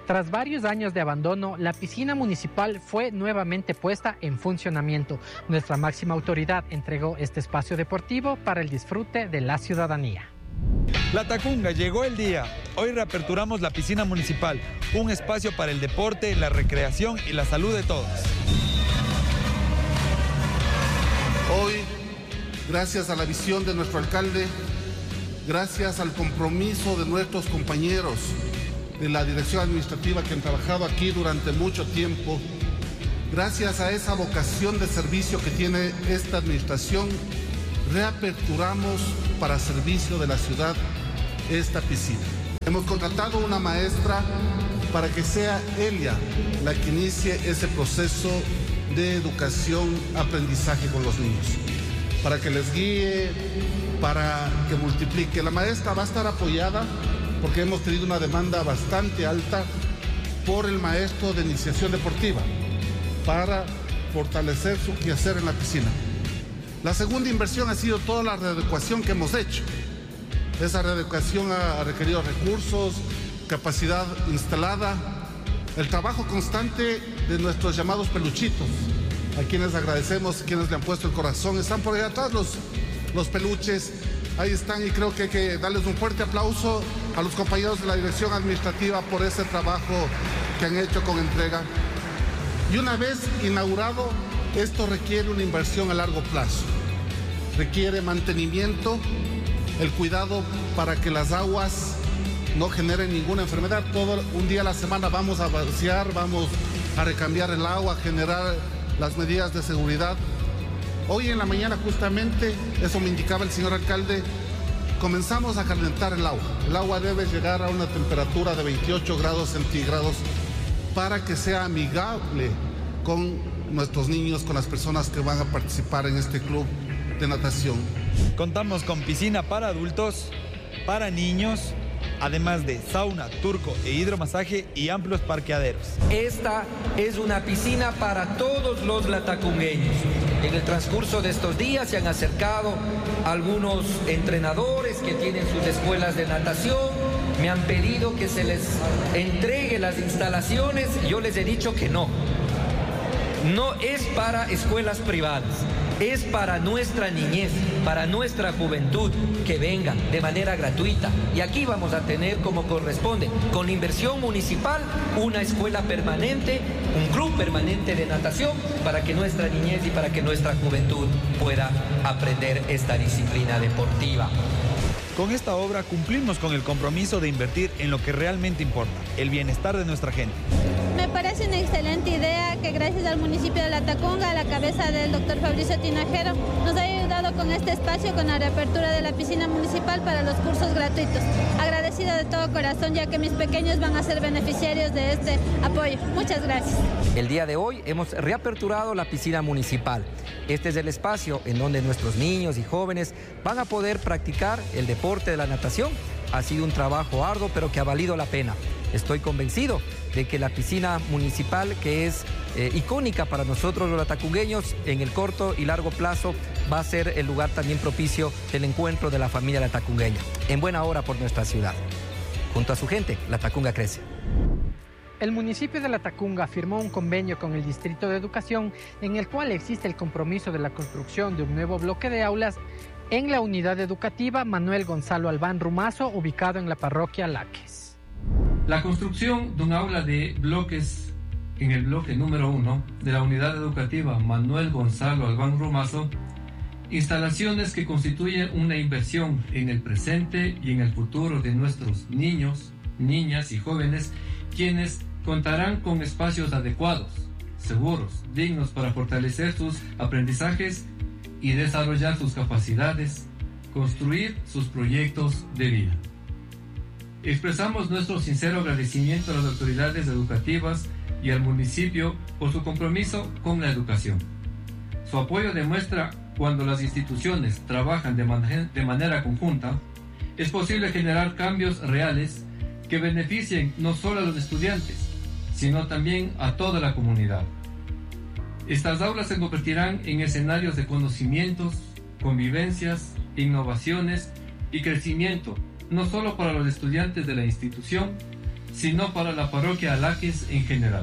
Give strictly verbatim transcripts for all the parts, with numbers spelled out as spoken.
Tras varios años de abandono, la piscina municipal fue nuevamente puesta en funcionamiento. Nuestra máxima autoridad entregó este espacio deportivo para el disfrute de la ciudadanía. La Tacunga, llegó el día. Hoy reaperturamos la piscina municipal, un espacio para el deporte, la recreación y la salud de todos. Hoy, gracias a la visión de nuestro alcalde, gracias al compromiso de nuestros compañeros de la dirección administrativa que han trabajado aquí durante mucho tiempo, gracias a esa vocación de servicio que tiene esta administración, reaperturamos para servicio de la ciudad esta piscina. Hemos contratado una maestra para que sea ella la que inicie ese proceso de educación, aprendizaje con los niños, para que les guíe, para que multiplique. La maestra va a estar apoyada porque hemos tenido una demanda bastante alta por el maestro de iniciación deportiva para fortalecer su quehacer en la piscina. La segunda inversión ha sido toda la readecuación que hemos hecho. Esa readecuación ha requerido recursos, capacidad instalada, el trabajo constante de nuestros llamados peluchitos, a quienes agradecemos, quienes le han puesto el corazón. Están por allá atrás los, los peluches, ahí están, y creo que hay que darles un fuerte aplauso a los compañeros de la dirección administrativa por ese trabajo que han hecho con entrega. Y una vez inaugurado, esto requiere una inversión a largo plazo, requiere mantenimiento, el cuidado para que las aguas no generen ninguna enfermedad. Todo un día a la semana vamos a vaciar, vamos a recambiar el agua, a generar las medidas de seguridad. Hoy en la mañana justamente, eso me indicaba el señor alcalde, comenzamos a calentar el agua. El agua debe llegar a una temperatura de veintiocho grados centígrados para que sea amigable con nuestros niños, con las personas que van a participar en este club de natación. Contamos con piscina para adultos, para niños, además de sauna, turco e hidromasaje y amplios parqueaderos. Esta es una piscina para todos los latacungueños. En el transcurso de estos días se han acercado algunos entrenadores que tienen sus escuelas de natación, me han pedido que se les entregue las instalaciones, yo les he dicho que no. No es para escuelas privadas, es para nuestra niñez, para nuestra juventud, que vengan de manera gratuita. Y aquí vamos a tener, como corresponde, con la inversión municipal, una escuela permanente, un club permanente de natación, para que nuestra niñez y para que nuestra juventud pueda aprender esta disciplina deportiva. Con esta obra cumplimos con el compromiso de invertir en lo que realmente importa, el bienestar de nuestra gente. Me parece una excelente idea que gracias al municipio de La Tacunga, a la cabeza del doctor Fabricio Tinajero, nos ha ayudado con este espacio, con la reapertura de la piscina municipal para los cursos gratuitos. Agradecida de todo corazón, ya que mis pequeños van a ser beneficiarios de este apoyo. Muchas gracias. El día de hoy hemos reaperturado la piscina municipal. Este es el espacio en donde nuestros niños y jóvenes van a poder practicar el deporte de la natación. Ha sido un trabajo arduo, pero que ha valido la pena. Estoy convencido de que la piscina municipal, que es eh, icónica para nosotros los latacungueños, en el corto y largo plazo va a ser el lugar también propicio del encuentro de la familia latacungueña. En buena hora por nuestra ciudad. Junto a su gente, La Tacunga crece. El municipio de La Tacunga firmó un convenio con el Distrito de Educación en el cual existe el compromiso de la construcción de un nuevo bloque de aulas en la unidad educativa Manuel Gonzalo Albán Rumazo, ubicado en la parroquia Laques. La construcción de un aula de bloques en el bloque número uno de la unidad educativa Manuel Gonzalo Albán Rumazo, instalaciones que constituyen una inversión en el presente y en el futuro de nuestros niños, niñas y jóvenes, quienes contarán con espacios adecuados, seguros, dignos para fortalecer sus aprendizajes y desarrollar sus capacidades, construir sus proyectos de vida. Expresamos nuestro sincero agradecimiento a las autoridades educativas y al municipio por su compromiso con la educación. Su apoyo demuestra cuando las instituciones trabajan de, man- de manera conjunta, es posible generar cambios reales que beneficien no solo a los estudiantes, sino también a toda la comunidad. Estas aulas se convertirán en escenarios de conocimientos, convivencias, innovaciones y crecimiento, no solo para los estudiantes de la institución, sino para la parroquia Alaques en general.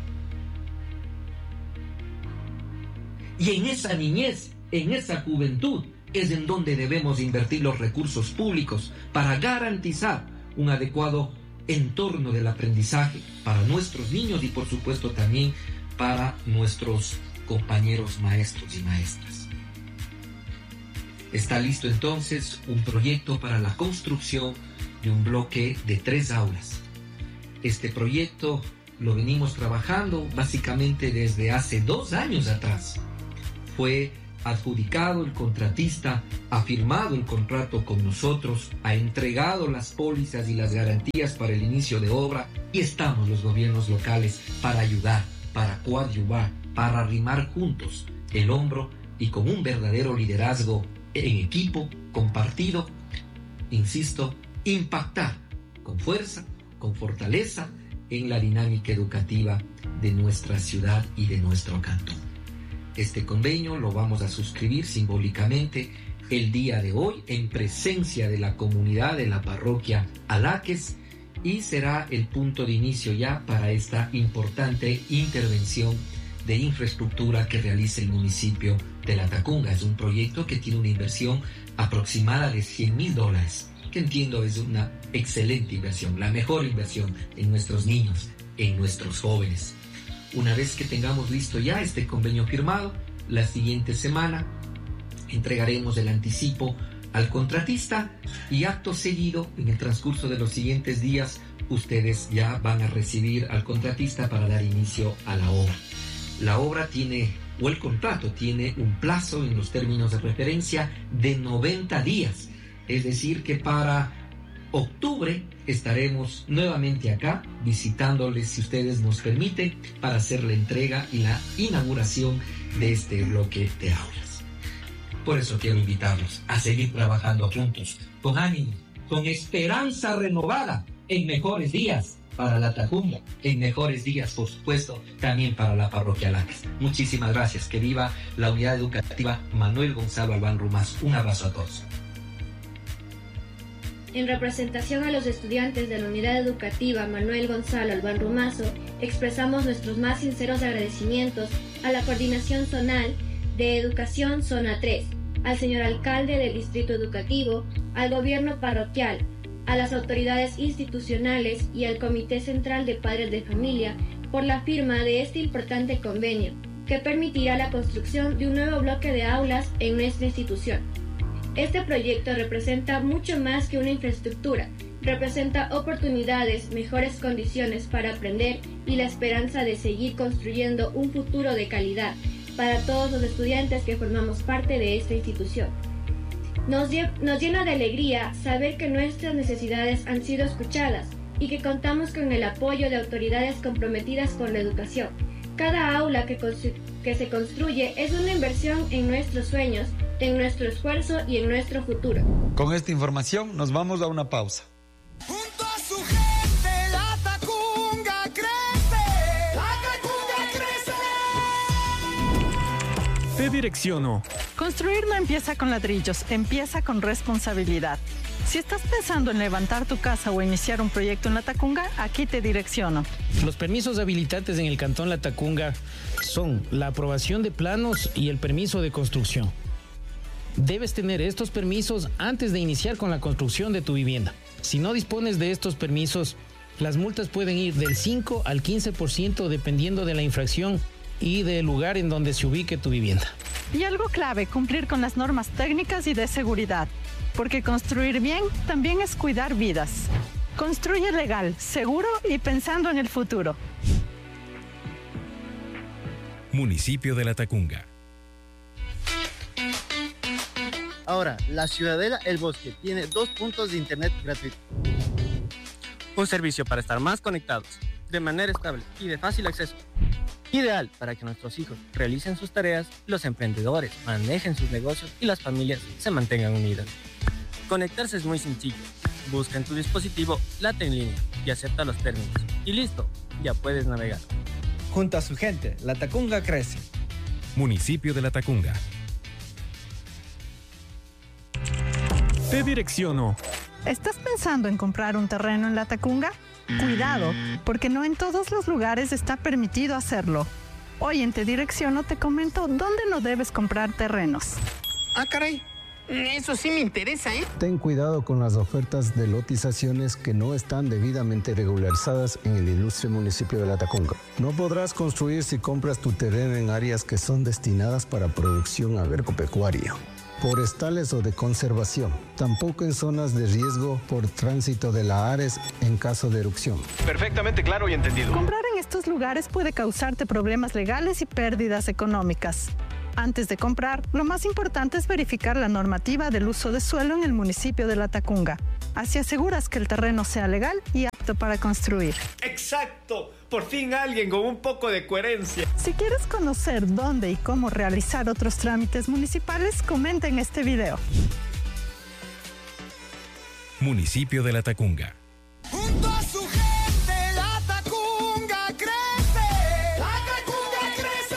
Y en esa niñez, en esa juventud, es en donde debemos invertir los recursos públicos para garantizar un adecuado entorno del aprendizaje para nuestros niños y por supuesto también para nuestros compañeros maestros y maestras. Está listo entonces un proyecto para la construcción de un bloque de tres aulas. Este proyecto lo venimos trabajando básicamente desde hace dos años atrás. Fue adjudicado el contratista, ha firmado el contrato con nosotros, ha entregado las pólizas y las garantías para el inicio de obra y estamos los gobiernos locales para ayudar, para coadyuvar, para arrimar juntos el hombro y con un verdadero liderazgo en equipo, compartido, insisto, impactar con fuerza, con fortaleza en la dinámica educativa de nuestra ciudad y de nuestro cantón. Este convenio lo vamos a suscribir simbólicamente el día de hoy en presencia de la comunidad de la parroquia Alaques y será el punto de inicio ya para esta importante intervención de infraestructura que realiza el municipio de La Tacunga. Es un proyecto que tiene una inversión aproximada de cien mil dólares, que entiendo es una excelente inversión, la mejor inversión en nuestros niños, en nuestros jóvenes. Una vez que tengamos listo ya este convenio firmado, la siguiente semana entregaremos el anticipo al contratista y acto seguido, en el transcurso de los siguientes días, ustedes ya van a recibir al contratista para dar inicio a la obra. La obra tiene, o el contrato tiene un plazo en los términos de referencia de noventa días. Es decir, que para octubre estaremos nuevamente acá visitándoles, si ustedes nos permiten, para hacer la entrega y la inauguración de este bloque de aulas. Por eso quiero invitarlos a seguir trabajando juntos, con ánimo, con esperanza renovada, en mejores días para La Tacunga, en mejores días, por supuesto, también para la parroquia Alaques. Muchísimas gracias. Que viva la unidad educativa Manuel Gonzalo Albán Rumás. Un abrazo a todos. En representación a los estudiantes de la Unidad Educativa Manuel Gonzalo Albán Rumazo, expresamos nuestros más sinceros agradecimientos a la Coordinación Zonal de Educación Zona tres, al señor alcalde del Distrito Educativo, al gobierno parroquial, a las autoridades institucionales y al Comité Central de Padres de Familia por la firma de este importante convenio, que permitirá la construcción de un nuevo bloque de aulas en nuestra institución. Este proyecto representa mucho más que una infraestructura, representa oportunidades, mejores condiciones para aprender y la esperanza de seguir construyendo un futuro de calidad para todos los estudiantes que formamos parte de esta institución. Nos, nos llena de alegría saber que nuestras necesidades han sido escuchadas y que contamos con el apoyo de autoridades comprometidas con la educación. Cada aula que, que se construye es una inversión en nuestros sueños, en nuestro esfuerzo y en nuestro futuro. Con esta información nos vamos a una pausa. Junto a su gente, La Tacunga crece. La Tacunga crece. Te direcciono. Construir no empieza con ladrillos, empieza con responsabilidad. Si estás pensando en levantar tu casa o iniciar un proyecto en La Tacunga, aquí te direcciono. Los permisos habilitantes en el Cantón La Tacunga son la aprobación de planos y el permiso de construcción. Debes tener estos permisos antes de iniciar con la construcción de tu vivienda. Si no dispones de estos permisos, las multas pueden ir del cinco al quince por ciento dependiendo de la infracción y del lugar en donde se ubique tu vivienda. Y algo clave, cumplir con las normas técnicas y de seguridad, porque construir bien también es cuidar vidas. Construye legal, seguro y pensando en el futuro. Municipio de La Tacunga. Ahora, la Ciudadela El Bosque tiene dos puntos de internet gratuito. Un servicio para estar más conectados, de manera estable y de fácil acceso. Ideal para que nuestros hijos realicen sus tareas, los emprendedores manejen sus negocios y las familias se mantengan unidas. Conectarse es muy sencillo. Busca en tu dispositivo Late en línea y acepta los términos. Y listo, ya puedes navegar. Junto a su gente, La Tacunga crece. Municipio de La Tacunga. Te direcciono. ¿Estás pensando en comprar un terreno en La Tacunga? Cuidado, porque no en todos los lugares está permitido hacerlo. Hoy en Te Direcciono te comento dónde no debes comprar terrenos. Ah, caray. Eso sí me interesa, ¿eh? Ten cuidado con las ofertas de lotizaciones que no están debidamente regularizadas en el ilustre municipio de La Tacunga. No podrás construir si compras tu terreno en áreas que son destinadas para producción agropecuaria, forestales o de conservación. Tampoco en zonas de riesgo por tránsito de la Ares en caso de erupción. Perfectamente claro y entendido. Comprar en estos lugares puede causarte problemas legales y pérdidas económicas. Antes de comprar, lo más importante es verificar la normativa del uso de suelo en el municipio de La Tacunga. Así aseguras que el terreno sea legal y apto para construir. ¡Exacto! Por fin alguien con un poco de coherencia. Si quieres conocer dónde y cómo realizar otros trámites municipales, comenta en este video. Municipio de La Tacunga. Junto a su gente, La Tacunga crece. La Tacunga crece.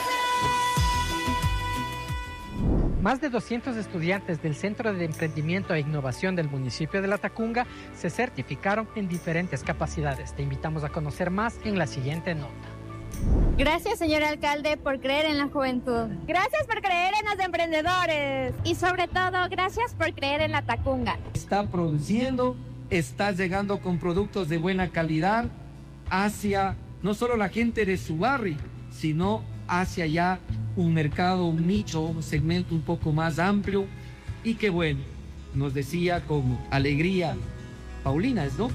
Más de doscientos estudiantes del Centro de Emprendimiento e Innovación del municipio de La Tacunga se certificaron en diferentes capacidades. Te invitamos a conocer más en la siguiente nota. Gracias, señor alcalde, por creer en la juventud. Gracias por creer en los emprendedores. Y sobre todo, gracias por creer en La Tacunga. Está produciendo, está llegando con productos de buena calidad hacia no solo la gente de su barrio, sino hacia ya un mercado, un nicho, un segmento un poco más amplio. Y que bueno, nos decía con alegría Paulina, ¿no?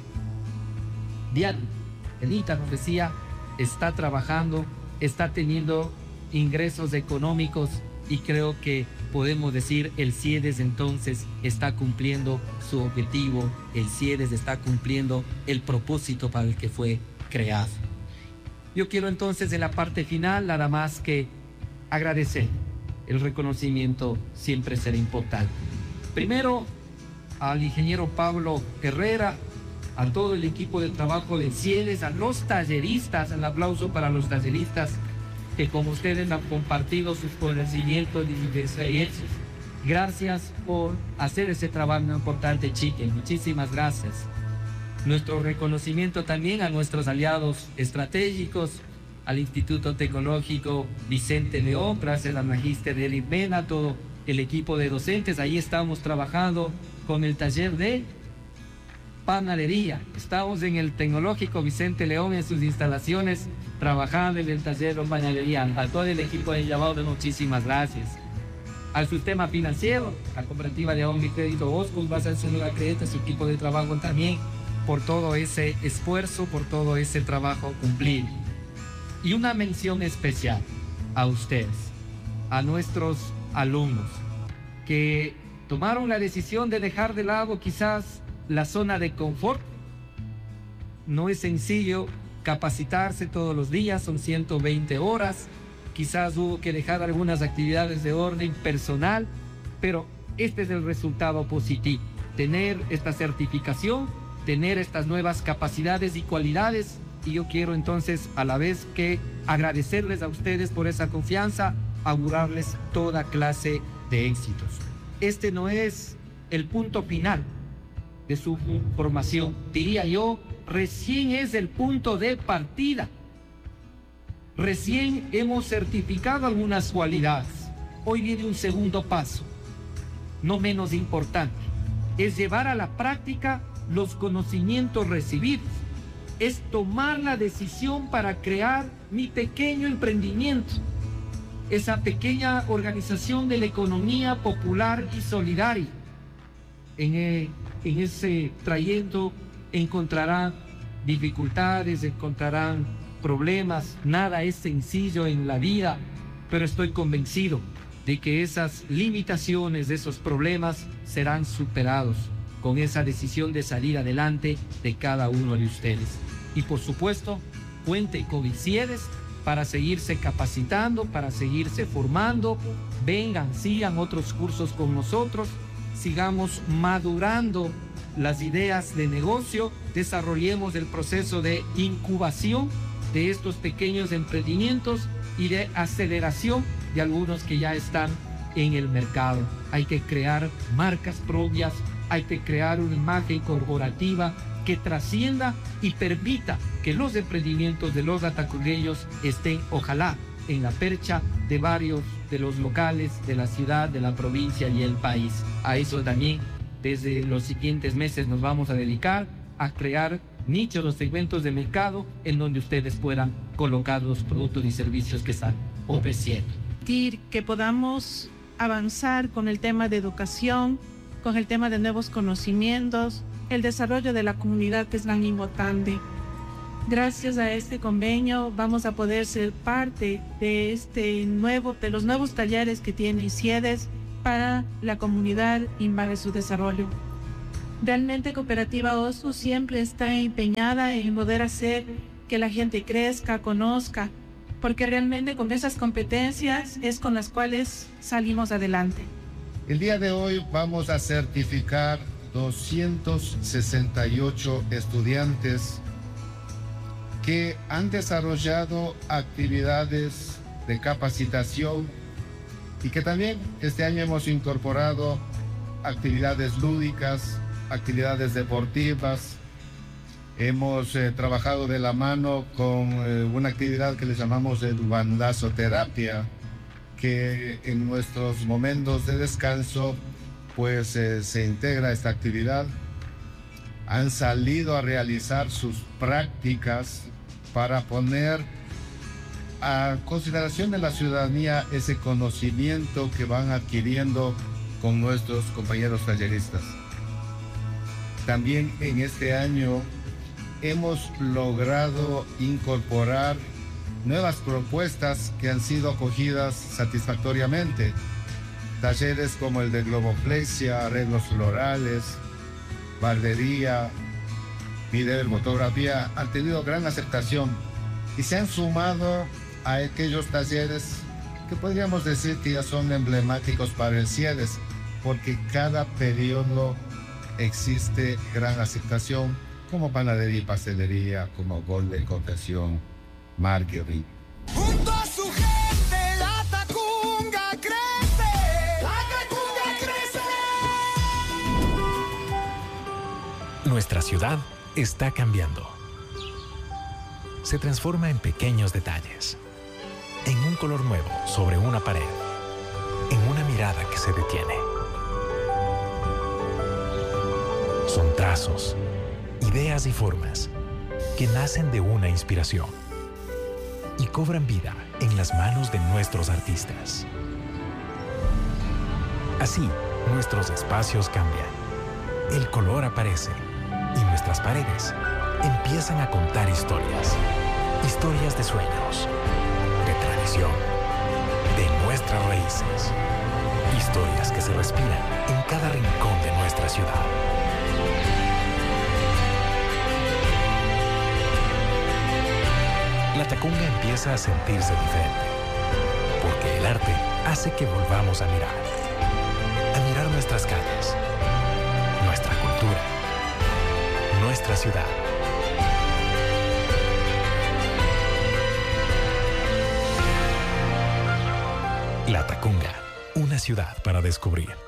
Diana, Elita nos decía, está trabajando, está teniendo ingresos económicos y creo que podemos decir el CIEDES entonces está cumpliendo su objetivo, el CIEDES está cumpliendo el propósito para el que fue creado. Yo quiero entonces en la parte final nada más que agradecer. El reconocimiento siempre será importante. Primero al ingeniero Pablo Herrera, a todo el equipo de trabajo de CIEDES, a los talleristas, el aplauso para los talleristas que como ustedes han compartido sus conocimientos y experiencias. Gracias por hacer ese trabajo importante, chicos. Muchísimas gracias. Nuestro reconocimiento también a nuestros aliados estratégicos, al Instituto Tecnológico Vicente León, gracias al magíster Eli Mena, todo el equipo de docentes. Ahí estamos trabajando con el taller de panadería. Estamos en el Tecnológico Vicente León en sus instalaciones, trabajando en el taller de panadería. A todo el equipo de llamado, muchísimas gracias. Al sistema financiero, la cooperativa de Ahorro y Crédito Oscos, va a ser su acredita, su equipo de trabajo también, por todo ese esfuerzo, por todo ese trabajo cumplido. Y una mención especial a ustedes, a nuestros alumnos, que tomaron la decisión de dejar de lado quizás la zona de confort. No es sencillo capacitarse todos los días, son ciento veinte horas, quizás hubo que dejar algunas actividades de orden personal, pero este es el resultado positivo, tener esta certificación, tener estas nuevas capacidades y cualidades. Y yo quiero entonces a la vez que agradecerles a ustedes por esa confianza, augurarles toda clase de éxitos. Este no es el punto final de su formación, diría yo, recién es el punto de partida. Recién hemos certificado algunas cualidades. Hoy viene un segundo paso, no menos importante, es llevar a la práctica los conocimientos recibidos. Es tomar la decisión para crear mi pequeño emprendimiento, esa pequeña organización de la economía popular y solidaria. En, el, en ese trayecto encontrarán dificultades, encontrarán problemas, nada es sencillo en la vida, pero estoy convencido de que esas limitaciones, esos problemas serán superados con esa decisión de salir adelante de cada uno de ustedes. Y por supuesto, cuente con CIEDES para seguirse capacitando, para seguirse formando. Vengan, sigan otros cursos con nosotros, sigamos madurando las ideas de negocio, desarrollemos el proceso de incubación de estos pequeños emprendimientos y de aceleración de algunos que ya están en el mercado. Hay que crear marcas propias, hay que crear una imagen corporativa que trascienda y permita que los emprendimientos de los latacungueños estén, ojalá, en la percha de varios de los locales de la ciudad, de la provincia y el país. A eso también, desde los siguientes meses nos vamos a dedicar a crear nichos o segmentos de mercado en donde ustedes puedan colocar los productos y servicios que están ofreciendo. Que podamos avanzar con el tema de educación, con el tema de nuevos conocimientos, el desarrollo de la comunidad, que es tan importante. Gracias a este convenio vamos a poder ser parte de este nuevo, de los nuevos talleres que tiene CIEDES para la comunidad y para su desarrollo. Realmente Cooperativa Osu siempre está empeñada en poder hacer que la gente crezca, conozca, porque realmente con esas competencias es con las cuales salimos adelante. El día de hoy vamos a certificar doscientos sesenta y ocho estudiantes que han desarrollado actividades de capacitación y que también este año hemos incorporado actividades lúdicas, actividades deportivas. Hemos eh, trabajado de la mano con eh, una actividad que le llamamos el bandazoterapia, que en nuestros momentos de descanso pues eh, se integra esta actividad. Han salido a realizar sus prácticas para poner a consideración de la ciudadanía ese conocimiento que van adquiriendo con nuestros compañeros talleristas. También en este año hemos logrado incorporar nuevas propuestas que han sido acogidas satisfactoriamente. Talleres como el de globoflexia, arreglos florales, barbería, video, fotografía han tenido gran aceptación y se han sumado a aquellos talleres que podríamos decir que ya son emblemáticos para el CIEDES, porque cada periodo existe gran aceptación, como panadería y pastelería, como Golden Confección, Marketing. Junto a su gente, la Tacunga crece. La Tacunga crece. Nuestra ciudad está cambiando. Se transforma en pequeños detalles, en un color nuevo sobre una pared, en una mirada que se detiene. Son trazos, ideas y formas que nacen de una inspiración y cobran vida en las manos de nuestros artistas. Así, nuestros espacios cambian, el color aparece y nuestras paredes empiezan a contar historias. Historias de sueños, de tradición, de nuestras raíces. Historias que se respiran en cada rincón de nuestra ciudad. La Tacunga empieza a sentirse diferente, porque el arte hace que volvamos a mirar, a mirar nuestras calles, nuestra cultura, nuestra ciudad. La Tacunga, una ciudad para descubrir.